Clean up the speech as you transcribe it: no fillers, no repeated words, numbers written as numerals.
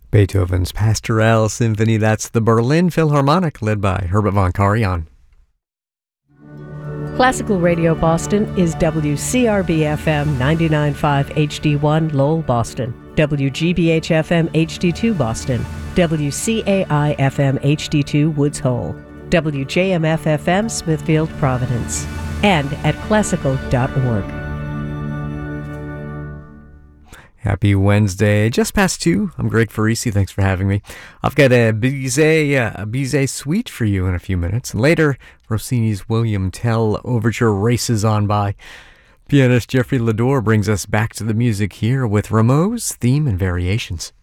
Beethoven's Pastoral Symphony, that's the Berlin Philharmonic, led by Herbert von Karajan. Classical Radio Boston is WCRB-FM 99.5 HD1 Lowell, Boston, WGBH-FM HD2 Boston, WCAI-FM HD2 Woods Hole, WJMF-FM Smithfield, Providence, and at classical.org. Happy Wednesday, just past 2. I'm Greg Farisi, thanks for having me. I've got a Bizet suite for you in a few minutes. And later, Rossini's William Tell Overture races on by. Pianist Jeffrey Lador brings us back to the music here with Rameau's Theme and Variations.